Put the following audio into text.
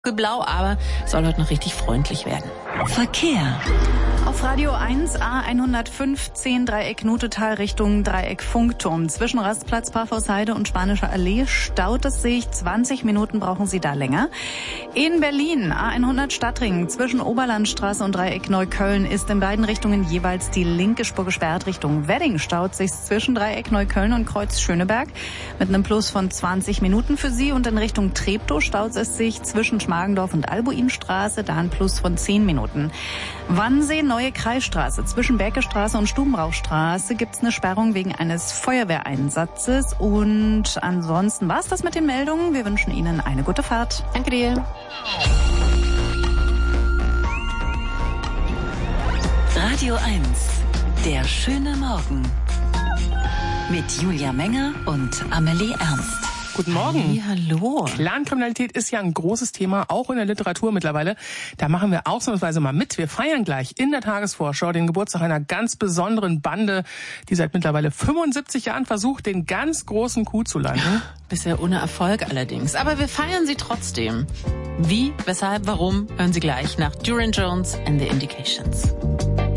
Blau, aber es soll heute noch richtig freundlich werden. Verkehr. Auf Radio 1 A115 Dreieck Nutetal Richtung Dreieck Funkturm. Zwischen Rastplatz Parforceide und Spanische Allee staut es sich. 20 Minuten brauchen Sie da länger. In Berlin A100 Stadtring zwischen Oberlandstraße und Dreieck Neukölln ist in beiden Richtungen jeweils die linke Spur gesperrt. Richtung Wedding staut sich zwischen Dreieck Neukölln und Kreuz Schöneberg mit einem Plus von 20 Minuten für Sie. Und in Richtung Treptow staut es sich zwischen Schmargendorf und Albuinstraße, da ein Plus von 10 Minuten. Wannsee Neue Kreisstraße zwischen Berkestraße und Stubenrauchstraße gibt's eine Sperrung wegen eines Feuerwehreinsatzes. Und ansonsten war's das mit den Meldungen. Wir wünschen Ihnen eine gute Fahrt. Danke dir. Radio 1, der schöne Morgen. Mit Julia Menger und Amelie Ernst. Guten Morgen. Hallo. Clankriminalität ist ja ein großes Thema, auch in der Literatur mittlerweile. Da machen wir ausnahmsweise mal mit. Wir feiern gleich in der Tagesvorschau den Geburtstag einer ganz besonderen Bande, die seit mittlerweile 75 Jahren versucht, den ganz großen Coup zu landen. Bisher ohne Erfolg allerdings. Aber wir feiern sie trotzdem. Wie, weshalb, warum, hören Sie gleich nach Duran Jones and the Indications.